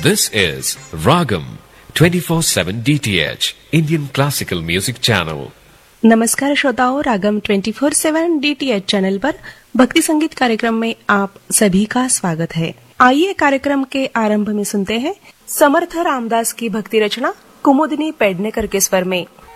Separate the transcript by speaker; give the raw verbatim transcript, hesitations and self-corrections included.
Speaker 1: This is Ragam twenty-four seven D T H Indian Classical Music Channel.
Speaker 2: नमस्कार श्रोताओं, रागम चौबीस सात डी टी एच चैनल पर भक्ति संगीत कार्यक्रम में आप सभी का स्वागत है। आइए कार्यक्रम के आरंभ में सुनते हैं समर्थ रामदास की भक्ति रचना कुमुदिनी पेडनेकर के स्वर में